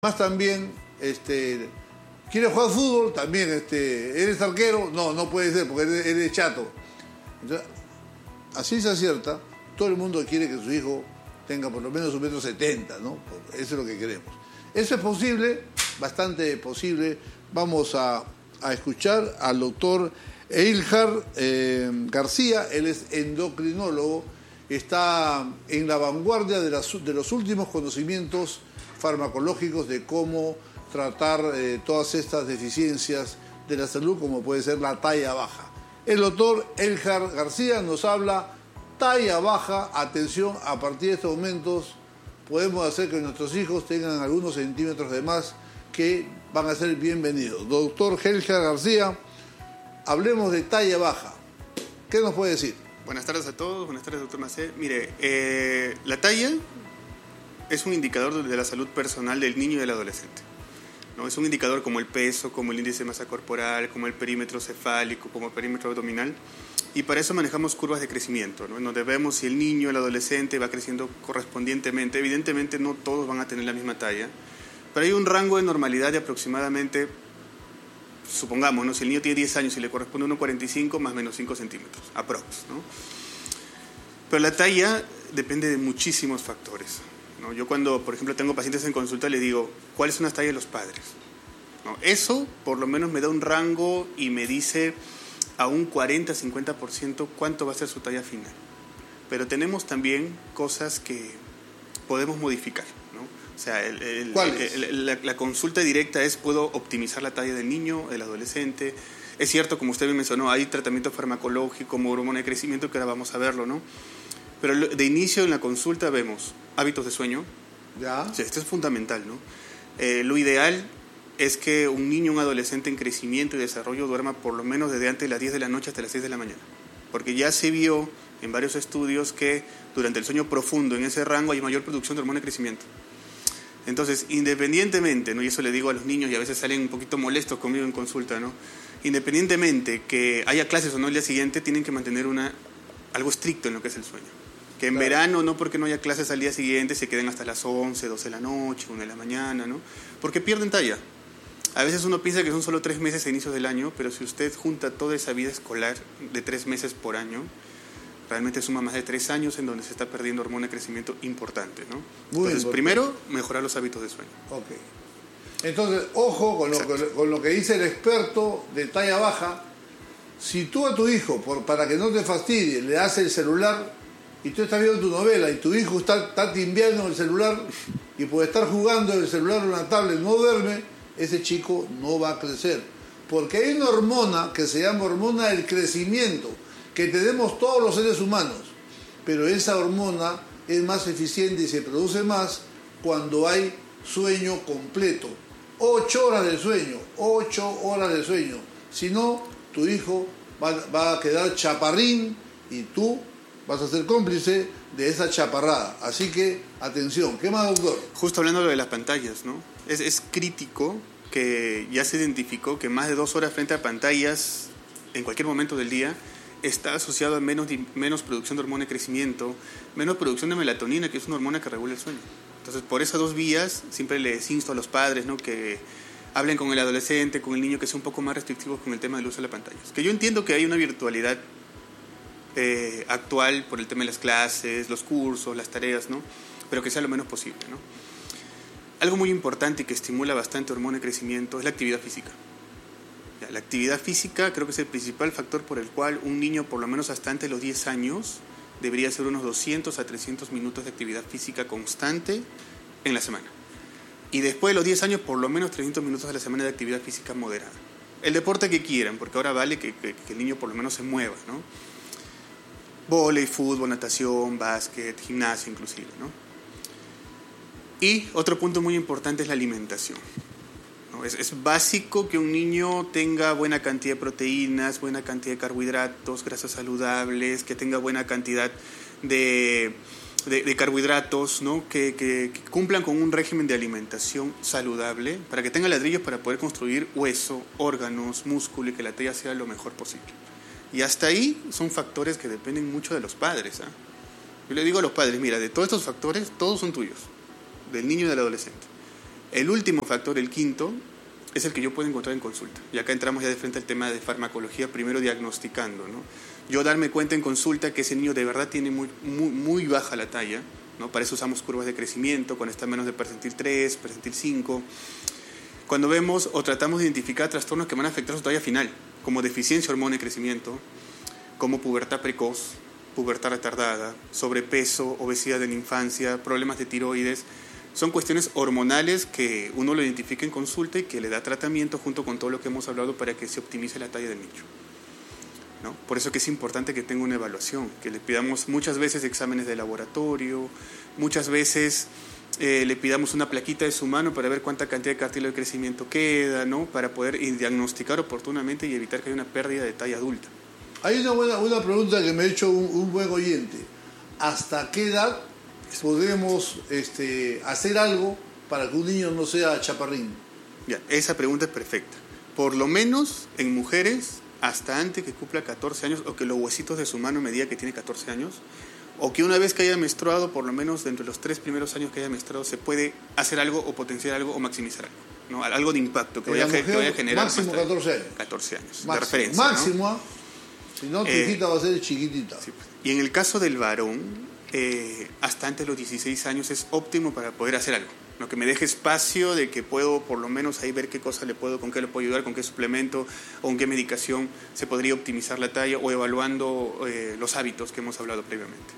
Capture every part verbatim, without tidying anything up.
Más también, este, ¿quieres jugar fútbol? También, este, ¿eres arquero? No, no puede ser porque eres, eres chato. Entonces, así se acierta, todo el mundo quiere que su hijo tenga por lo menos un metro setenta, ¿no? Eso es lo que queremos. Eso es posible, bastante posible. Vamos a, a escuchar al doctor Eilhard eh, García, él es endocrinólogo, está en la vanguardia de, las, de los últimos conocimientos farmacológicos de cómo tratar eh, todas estas deficiencias de la salud, como puede ser la talla baja. El doctor Eilhard García nos habla talla baja. Atención, a partir de estos momentos podemos hacer que nuestros hijos tengan algunos centímetros de más que van a ser bienvenidos. Doctor Eilhard García, hablemos de talla baja. ¿Qué nos puede decir? Buenas tardes a todos, buenas tardes, doctor Macé. Mire, eh, la talla es un indicador de la salud personal del niño y del adolescente, ¿no? Es un indicador como el peso, como el índice de masa corporal, como el perímetro cefálico, como el perímetro abdominal, y para eso manejamos curvas de crecimiento, ¿no? En donde vemos si el niño, el adolescente va creciendo correspondientemente. Evidentemente no todos van a tener la misma talla, pero hay un rango de normalidad de aproximadamente, supongamos, ¿no? Si el niño tiene diez años y le corresponde uno cuarenta y cinco más o menos cinco centímetros, aprox, ¿no? Pero la talla depende de muchísimos factores, ¿no? Yo cuando, por ejemplo, tengo pacientes en consulta, les digo, ¿cuáles son las tallas de los padres? ¿No? Eso, por lo menos, me da un rango y me dice a un cuarenta a cincuenta por ciento cuánto va a ser su talla final. Pero tenemos también cosas que podemos modificar, ¿no? O sea, el, el, el, el, la, la consulta directa es, ¿puedo optimizar la talla del niño, del adolescente? Es cierto, como usted me mencionó, hay tratamiento farmacológico, como hormona de crecimiento, que ahora vamos a verlo, ¿no? Pero de inicio en la consulta vemos hábitos de sueño. Ya. O sea, esto es fundamental, ¿no? Eh, lo ideal es que un niño, un adolescente en crecimiento y desarrollo duerma por lo menos desde antes de las diez de la noche hasta las seis de la mañana. Porque ya se vio en varios estudios que durante el sueño profundo, en ese rango, hay mayor producción de hormona de crecimiento. Entonces, independientemente, ¿no? Y eso le digo a los niños, y a veces salen un poquito molestos conmigo en consulta, ¿no? Independientemente que haya clases o no el día siguiente, tienen que mantener una, algo estricto en lo que es el sueño. Que en claro. verano, no porque no haya clases al día siguiente, se queden hasta las once, doce de la noche, una de la mañana, ¿no? Porque pierden talla. A veces uno piensa que son solo tres meses a inicios del año, pero si usted junta toda esa vida escolar de tres meses por año, realmente suma más de tres años en donde se está perdiendo hormona de crecimiento importante, ¿no? Muy Entonces, importante. Primero, mejorar los hábitos de sueño. Ok. Entonces, ojo con lo, que, con lo que dice el experto de talla baja. Si tú a tu hijo, por, para que no te fastidie, le das el celular y tú estás viendo tu novela y tu hijo está, está timbiando en el celular y por estar jugando en el celular o en la tablet no duerme, ese chico no va a crecer. Porque hay una hormona que se llama hormona del crecimiento, que tenemos todos los seres humanos, pero esa hormona es más eficiente y se produce más cuando hay sueño completo. Ocho horas de sueño, ocho horas de sueño. Si no, tu hijo va, va a quedar chaparrín y tú vas a ser cómplice de esa chaparrada. Así que, atención. ¿Qué más, doctor? Justo hablando de las pantallas, ¿no? Es, es crítico que ya se identificó que más de dos horas frente a pantallas en cualquier momento del día está asociado a menos, menos producción de hormona de crecimiento, menos producción de melatonina, que es una hormona que regula el sueño. Entonces, por esas dos vías, siempre les insto a los padres, ¿no?, que hablen con el adolescente, con el niño, que sea un poco más restrictivos con el tema del uso de las pantallas. Que yo entiendo que hay una virtualidad eh, actual por el tema de las clases, los cursos, las tareas, ¿no?, pero que sea lo menos posible, ¿no? Algo muy importante y que estimula bastante hormona de crecimiento es la actividad física. La actividad física creo que es el principal factor por el cual un niño, por lo menos hasta antes de los diez años, debería hacer unos doscientos a trescientos minutos de actividad física constante en la semana. Y después de los diez años, por lo menos trescientos minutos a la semana de actividad física moderada. El deporte que quieran, porque ahora vale que, que, que el niño por lo menos se mueva, ¿no? Vóley, fútbol, natación, básquet, gimnasia inclusive, ¿no? Y otro punto muy importante es la alimentación. Es, es básico que un niño tenga buena cantidad de proteínas, buena cantidad de carbohidratos, grasas saludables, que tenga buena cantidad de, de, de carbohidratos, ¿no? Que, que, que cumplan con un régimen de alimentación saludable para que tenga ladrillos para poder construir hueso, órganos, músculo y que la talla sea lo mejor posible. Y hasta ahí son factores que dependen mucho de los padres, ¿eh? Yo le digo a los padres, mira, de todos estos factores, todos son tuyos, del niño y del adolescente. El último factor, el quinto, es el que yo puedo encontrar en consulta. Y acá entramos ya de frente al tema de farmacología, primero diagnosticando, ¿no? Yo darme cuenta en consulta que ese niño de verdad tiene muy, muy, muy baja la talla, ¿no? Para eso usamos curvas de crecimiento, cuando está menos de percentil tres, percentil cinco. Cuando vemos o tratamos de identificar trastornos que van a afectar su talla final, como deficiencia de hormona de crecimiento, como pubertad precoz, pubertad retardada, sobrepeso, obesidad en la infancia, problemas de tiroides, son cuestiones hormonales que uno lo identifica en consulta y que le da tratamiento junto con todo lo que hemos hablado para que se optimice la talla del niño, ¿no? Por eso que es importante que tenga una evaluación, que le pidamos muchas veces exámenes de laboratorio, muchas veces eh, le pidamos una plaquita de su mano para ver cuánta cantidad de cartílago de crecimiento queda, ¿no? Para poder diagnosticar oportunamente y evitar que haya una pérdida de talla adulta. Hay una, buena, una pregunta que me ha hecho un, un buen oyente. ¿Hasta qué edad podemos este, hacer algo para que un niño no sea chaparrín? Ya, esa pregunta es perfecta. Por lo menos en mujeres, hasta antes que cumpla catorce años, o que los huesitos de su mano me diga que tiene catorce años, o que una vez que haya menstruado, por lo menos dentro de los tres primeros años que haya menstruado, se puede hacer algo o potenciar algo o maximizar algo, ¿no? Algo de impacto que vaya, mujer, que vaya a generar. Máximo catorce años. catorce años, máximo, de referencia. Máximo, ¿no? ¿eh? Si no, tu hijita eh, va a ser chiquitita. Sí. Y en el caso del varón, eh, hasta antes de los dieciséis años es óptimo para poder hacer algo, ¿no? Que me deje espacio de que puedo por lo menos ahí ver qué cosa le puedo, con qué le puedo ayudar, con qué suplemento o con qué medicación se podría optimizar la talla, o evaluando eh, los hábitos que hemos hablado previamente.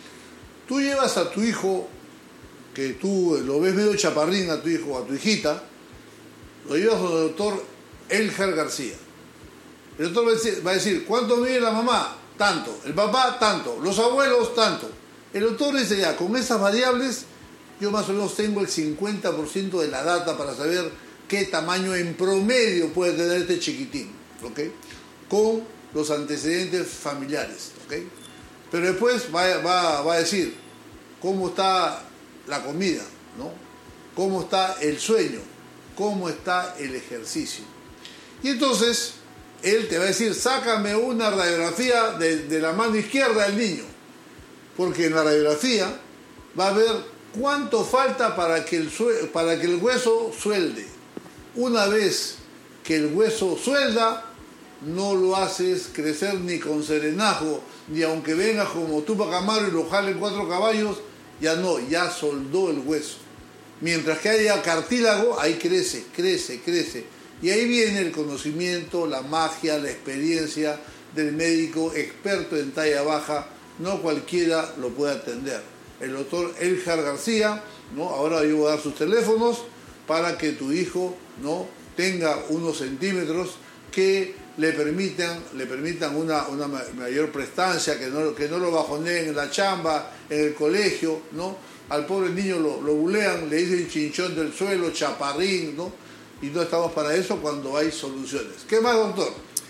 Tú llevas a tu hijo, que tú lo ves medio chaparrín a tu hijo, a tu hijita, lo llevas al doctor Elhar García. El doctor va a decir, va a decir, ¿cuánto mide la mamá? Tanto. El papá, tanto. Los abuelos, tanto. El doctor dice, ya, con esas variables, yo más o menos tengo el cincuenta por ciento de la data para saber qué tamaño en promedio puede tener este chiquitín, ¿ok? Con los antecedentes familiares, ¿ok? Pero después va, va, va a decir cómo está la comida, ¿no? Cómo está el sueño, cómo está el ejercicio. Y entonces él te va a decir, sácame una radiografía de, de la mano izquierda del niño, porque en la radiografía va a ver cuánto falta para que el, para que el hueso suelde. Una vez que el hueso suelda, no lo haces crecer ni con serenajo, ni aunque venga como Tupac Amaru y lo jalen cuatro caballos, ya no, ya soldó el hueso. Mientras que haya cartílago, ahí crece, crece, crece. Y ahí viene el conocimiento, la magia, la experiencia del médico experto en talla baja. No cualquiera lo puede atender. El doctor Elhar García, ¿no? Ahora yo voy a dar sus teléfonos para que tu hijo, ¿no? tenga unos centímetros que le permitan, le permitan una, una mayor prestancia, que no, que no lo bajoneen en la chamba, en el colegio, ¿no? Al pobre niño lo, lo bulean, le dicen chinchón del suelo, chaparrín, ¿no? Y no estamos para eso cuando hay soluciones. ¿Qué más, doctor?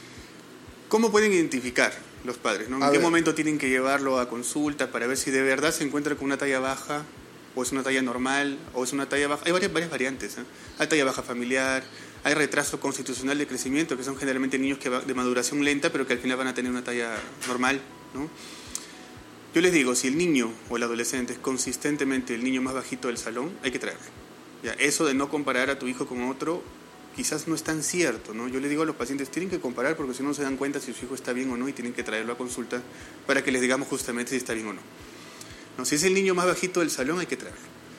¿Cómo pueden identificar los padres, ¿no? ¿En a qué ver. momento tienen que llevarlo a consulta para ver si de verdad se encuentra con una talla baja, o es una talla normal, o es una talla baja? Hay varias, varias variantes, ¿eh? Hay talla baja familiar, hay retraso constitucional de crecimiento, que son generalmente niños que va, de maduración lenta, pero que al final van a tener una talla normal, ¿no? Yo les digo, si el niño o el adolescente es consistentemente el niño más bajito del salón, hay que traerlo. Ya, eso de no comparar a tu hijo con otro, quizás no es tan cierto, ¿no? Yo les digo a los pacientes, tienen que comparar porque si no se dan cuenta si su hijo está bien o no y tienen que traerlo a consulta para que les digamos justamente si está bien o no. No, si es el niño más bajito del salón, hay que traerlo.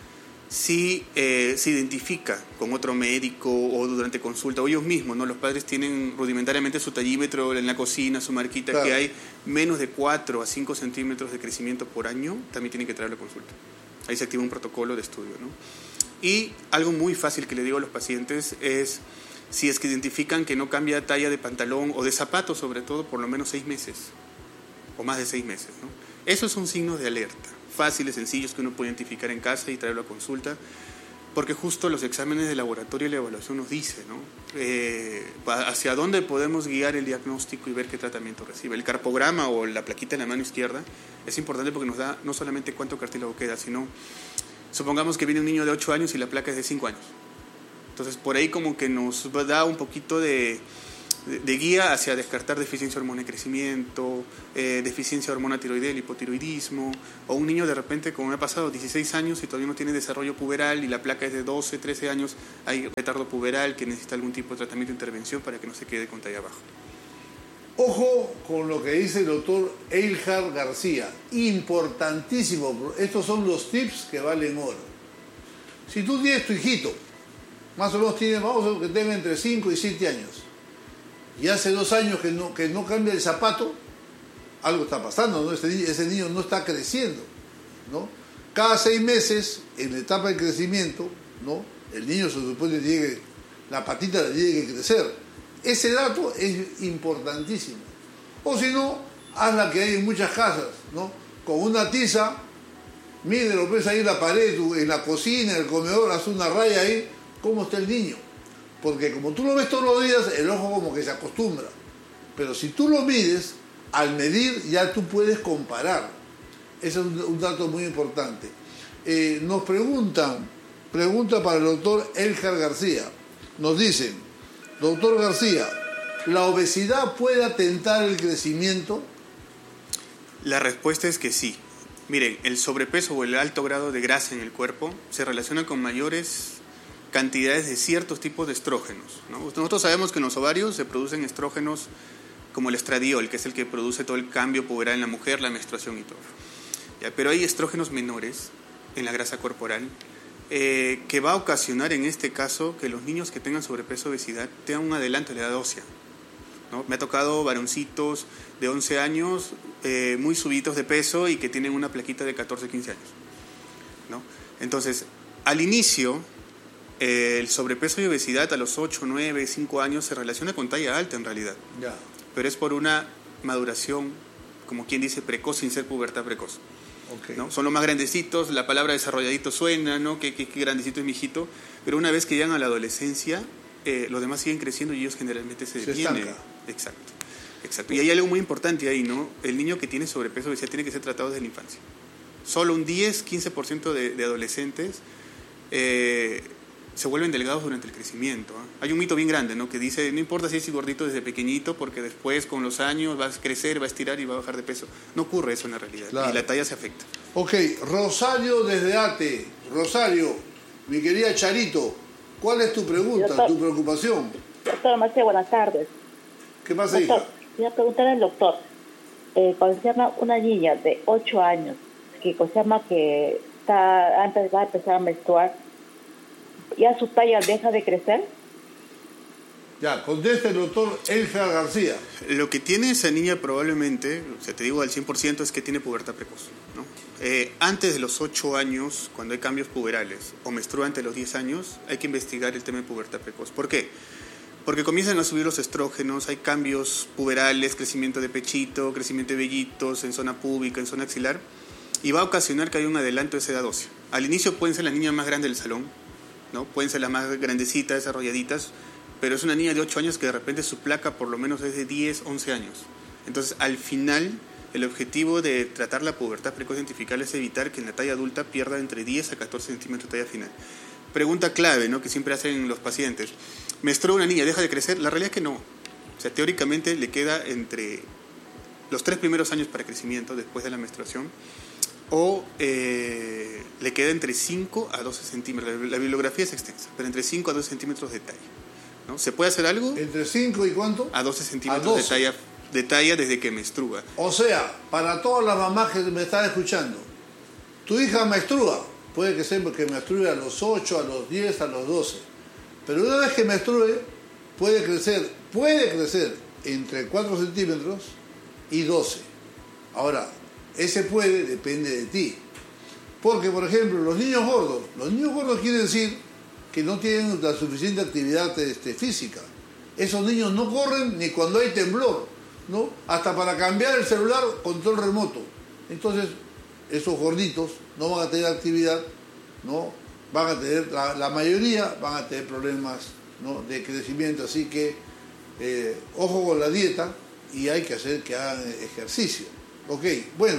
Si eh, se identifica con otro médico o durante consulta, o ellos mismos, ¿no? Los padres tienen rudimentariamente su tallímetro en la cocina, su marquita, claro, que hay menos de cuatro a cinco centímetros de crecimiento por año, también tienen que traerlo a consulta. Ahí se activa un protocolo de estudio, ¿no? Y algo muy fácil que le digo a los pacientes es, si es que identifican que no cambia talla de pantalón o de zapatos, sobre todo, por lo menos seis meses, o más de seis meses, ¿no? Esos son signos de alerta, fáciles, sencillos, que uno puede identificar en casa y traerlo a consulta, porque justo los exámenes de laboratorio y la evaluación nos dice, ¿no? Eh, hacia dónde podemos guiar el diagnóstico y ver qué tratamiento recibe. El carpograma o la plaquita en la mano izquierda es importante porque nos da no solamente cuánto cartílago queda, sino, supongamos que viene un niño de ocho años y la placa es de cinco años. Entonces, por ahí como que nos da un poquito de, de, de guía hacia descartar deficiencia de hormona de crecimiento, eh, deficiencia de hormona tiroidea, hipotiroidismo, o un niño de repente, como me ha pasado, dieciséis años y todavía no tiene desarrollo puberal y la placa es de doce, trece años, hay retardo puberal que necesita algún tipo de tratamiento de intervención para que no se quede con talla baja. Ojo con lo que dice el doctor Eilhard García, importantísimo, estos son los tips que valen oro. Si tú tienes tu hijito, más o menos tiene, vamos a ver que tenga entre cinco y siete años, y hace dos años que no, que no cambia el zapato, algo está pasando, ¿no? Ese, ese niño no está creciendo, ¿no? Cada seis meses, en la etapa de crecimiento, ¿no? El niño se supone que llegue, la patita le tiene que crecer. Ese dato es importantísimo. O si no, haz la que hay en muchas casas, ¿no? Con una tiza, mide, lo ves ahí en la pared, en la cocina, en el comedor, haz una raya ahí, ¿cómo está el niño? Porque como tú lo ves todos los días, el ojo como que se acostumbra. Pero si tú lo mides, al medir ya tú puedes comparar. Ese es un, un dato muy importante. Eh, nos preguntan, pregunta para el doctor Eilhard García, nos dicen, doctor García, ¿la obesidad puede atentar el crecimiento? La respuesta es que sí. Miren, el sobrepeso o el alto grado de grasa en el cuerpo se relaciona con mayores cantidades de ciertos tipos de estrógenos, ¿no? Nosotros sabemos que en los ovarios se producen estrógenos como el estradiol, que es el que produce todo el cambio puberal en la mujer, la menstruación y todo. ¿Ya? Pero hay estrógenos menores en la grasa corporal eh, que va a ocasionar en este caso que los niños que tengan sobrepeso o obesidad tengan un adelanto de la edad ósea, ¿no? Me ha tocado varoncitos de once años eh, muy subidos de peso y que tienen una plaquita de catorce, quince años, ¿no? Entonces, al inicio, eh, el sobrepeso y obesidad a los ocho, nueve, cinco años se relaciona con talla alta en realidad. Ya. Pero es por una maduración, como quien dice, precoz sin ser pubertad precoz. Okay. ¿No? Son los más grandecitos, la palabra desarrolladito suena, ¿no? Qué, qué, qué grandecito es mi hijito, pero una vez que llegan a la adolescencia, eh, los demás siguen creciendo y ellos generalmente se, se detienen. Estanca. Exacto, exacto. Y hay algo muy importante ahí, ¿no? El niño que tiene sobrepeso o obesidad tiene que ser tratado desde la infancia. Solo un diez, quince por ciento de, de adolescentes eh, se vuelven delgados durante el crecimiento, ¿eh? Hay un mito bien grande, ¿no? Que dice, no importa si es gordito desde pequeñito, porque después con los años va a crecer, va a estirar y va a bajar de peso. No ocurre eso en la realidad, claro. Y la talla se afecta. Ok, Rosario desde Ate. Rosario, mi querida Charito, ¿cuál es tu pregunta, doctor, tu preocupación? Doctor Maceo, buenas tardes. ¿Qué pasa, doctor, hija? Voy a preguntar al doctor, eh, cuando se llama una niña de ocho años, que se llama que está antes va a empezar a menstruar, ¿ya su talla deja de crecer? Ya, contesta el doctor Eilhard García. Lo que tiene esa niña probablemente, o sea, te digo al cien por ciento, es que tiene pubertad precoz, ¿no? Eh, antes de los ocho años, cuando hay cambios puberales, o menstrua antes de los diez años, hay que investigar el tema de pubertad precoz. ¿Por qué? Porque comienzan a subir los estrógenos, hay cambios puberales, crecimiento de pechito, crecimiento de vellitos en zona púbica, en zona axilar, y va a ocasionar que haya un adelanto de esa edad ósea. Al inicio pueden ser las niñas más grandes del salón, ¿no? Pueden ser las más grandecitas, desarrolladitas, pero es una niña de ocho años que de repente su placa por lo menos es de diez, once años. Entonces, al final, el objetivo de tratar la pubertad precoz identificar es evitar que en la talla adulta pierda entre diez a catorce centímetros de talla final. Pregunta clave, ¿no? Que siempre hacen los pacientes. ¿Menstrua una niña, deja de crecer? La realidad es que no. O sea, teóricamente le queda entre los tres primeros años para crecimiento después de la menstruación, o eh, le queda entre cinco a doce centímetros. La, la bibliografía es extensa, pero entre cinco a doce centímetros de talla, ¿no? ¿Se puede hacer algo? ¿Entre cinco y cuánto? A doce centímetros a doce. De, talla, de talla desde que menstrua. O sea, para todas las mamás que me están escuchando, tu hija menstrua, puede que sea que menstrue a los ocho, a los diez, a los doce, pero una vez que menstrue, puede crecer, puede crecer entre cuatro centímetros y doce. Ahora, ese puede, depende de ti. Porque, por ejemplo, los niños gordos, los niños gordos quiere decir que no tienen la suficiente actividad este, física. Esos niños no corren ni cuando hay temblor, ¿no? Hasta para cambiar el celular, control remoto. Entonces, esos gorditos no van a tener actividad, ¿no? Van a tener, la, la mayoría van a tener problemas, ¿no? De crecimiento. Así que, eh, ojo con la dieta y hay que hacer que hagan ejercicio. Ok, bueno,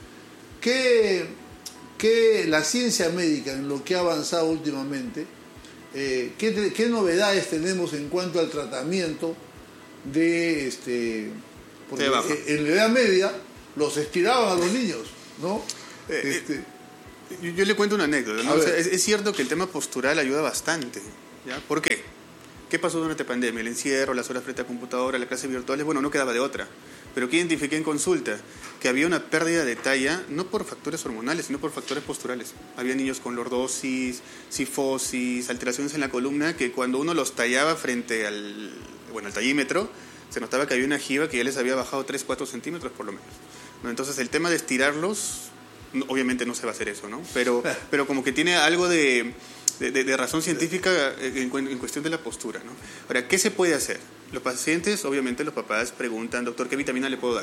¿qué, qué la ciencia médica en lo que ha avanzado últimamente, eh, ¿qué, qué novedades tenemos en cuanto al tratamiento de este porque de baja. en la Edad Media los estiraban a los niños, ¿no? Eh, este, yo, yo le cuento una anécdota, ¿no? A O sea, ver. es, es cierto que el tema postural ayuda bastante, ¿ya? ¿Por qué? ¿Qué pasó durante la pandemia? El encierro, las horas frente a computadora, las clases virtuales, bueno, no quedaba de otra. Pero ¿qué identifiqué en consulta? Que había una pérdida de talla, no por factores hormonales, sino por factores posturales. Había niños con lordosis, cifosis, alteraciones en la columna, que cuando uno los tallaba frente al, bueno, al tallímetro, se notaba que había una jiba que ya les había bajado tres, cuatro centímetros por lo menos, ¿no? Entonces el tema de estirarlos, no, obviamente no se va a hacer eso, ¿no? Pero, pero como que tiene algo de... De, de, de razón científica en, en cuestión de la postura, ¿no? Ahora, ¿qué se puede hacer? Los pacientes, obviamente los papás preguntan, doctor, ¿qué vitamina le puedo dar?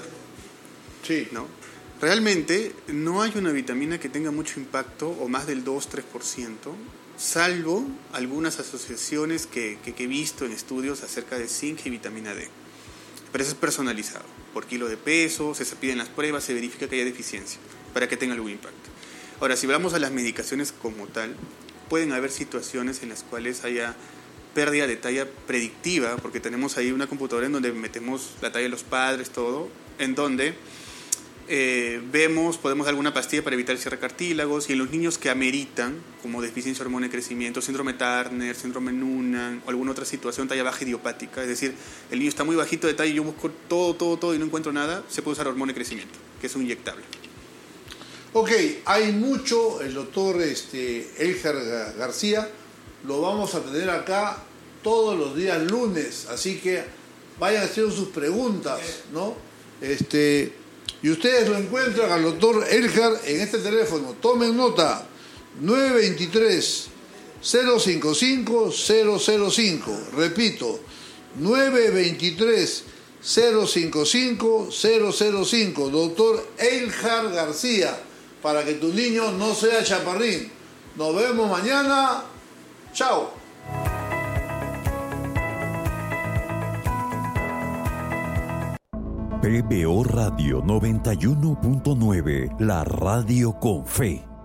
sí. ¿No? Realmente no hay una vitamina que tenga mucho impacto o más del dos a tres por ciento, salvo algunas asociaciones que, que, que he visto en estudios acerca de zinc y vitamina D. Pero eso es personalizado. Por kilo de peso, se piden las pruebas, se verifica que haya deficiencia para que tenga algún impacto. Ahora, si vamos a las medicaciones como tal, pueden haber situaciones en las cuales haya pérdida de talla predictiva, porque tenemos ahí una computadora en donde metemos la talla de los padres, todo, en donde eh, vemos, podemos dar alguna pastilla para evitar el cierre de cartílagos, y en los niños que ameritan, como deficiencia de hormona de crecimiento, síndrome Turner, síndrome Noonan, o alguna otra situación, talla baja idiopática, es decir, el niño está muy bajito de talla y yo busco todo, todo, todo y no encuentro nada, se puede usar hormona de crecimiento, que es un inyectable. Ok, hay mucho, el doctor este, Elgar García, lo vamos a tener acá todos los días lunes, así que vayan haciendo sus preguntas, ¿no? Este, y ustedes lo encuentran al doctor Elgar en este teléfono, tomen nota, nueve dos tres, cero cinco cinco, cero cero cinco, repito, nueve dos tres, cero cinco cinco, cero cero cinco, doctor Elgar García, para que tu niño no sea chaparrín. Nos vemos mañana. Chao. P B O Radio noventa y uno punto nueve, la radio con fe.